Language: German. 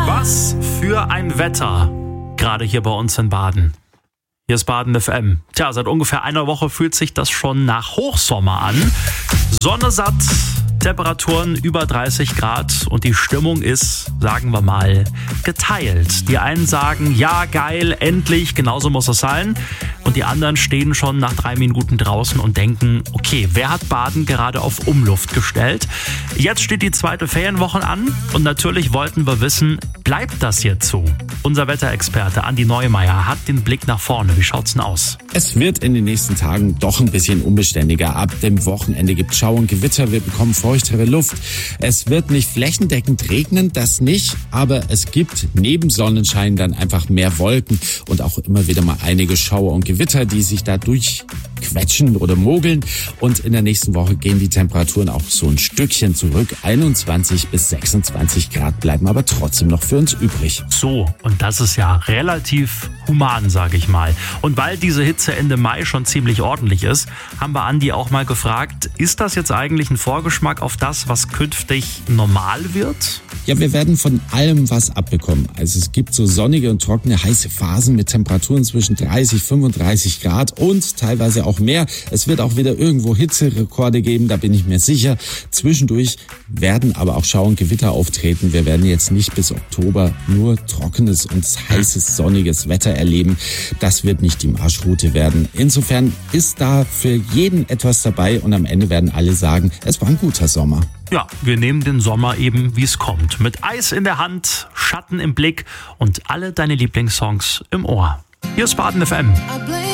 Was für ein Wetter, gerade hier bei uns in Baden. Hier ist Baden FM. Tja, seit ungefähr einer Woche fühlt sich das schon nach Hochsommer an. Sonne satt, Temperaturen über 30 Grad und die Stimmung ist, sagen wir mal, geteilt. Die einen sagen, ja geil, endlich, genauso muss es sein. Und die anderen stehen schon nach 3 Minuten draußen und denken, okay, wer hat Baden gerade auf Umluft gestellt? Jetzt steht die zweite Ferienwoche an und natürlich wollten wir wissen, bleibt das jetzt so? Unser Wetterexperte Andi Neumeier hat den Blick nach vorne. Wie schaut's denn aus? Es wird in den nächsten Tagen doch ein bisschen unbeständiger. Ab dem Wochenende gibt es Schauer und Gewitter. Wir bekommen feuchtere Luft. Es wird nicht flächendeckend regnen, das nicht. Aber es gibt neben Sonnenschein dann einfach mehr Wolken und auch immer wieder mal einige Schauer und Gewitter, die sich da durchquetschen oder mogeln. Und in der nächsten Woche gehen die Temperaturen auch so ein Stückchen zurück. 21 bis 26 Grad bleiben aber trotzdem noch für uns übrig. So, und das ist ja relativ human, sage ich mal. Und weil diese Hitze Ende Mai schon ziemlich ordentlich ist, haben wir Andi auch mal gefragt, ist das jetzt eigentlich ein Vorgeschmack auf das, was künftig normal wird? Ja, wir werden von allem was abbekommen. Also es gibt so sonnige und trockene, heiße Phasen mit Temperaturen zwischen 30, 35 Grad und teilweise auch mehr. Es wird auch wieder irgendwo Hitzerekorde geben, da bin ich mir sicher. Zwischendurch werden aber auch Schauer und Gewitter auftreten. Wir werden jetzt nicht bis Oktober nur trockenes und heißes, sonniges Wetter erleben. Das wird nicht die Marschroute werden. Insofern ist da für jeden etwas dabei und am Ende werden alle sagen, es war ein guter Sommer. Ja, wir nehmen den Sommer eben, wie es kommt. Mit Eis in der Hand, Schatten im Blick und alle deine Lieblingssongs im Ohr. Hier ist Baden FM.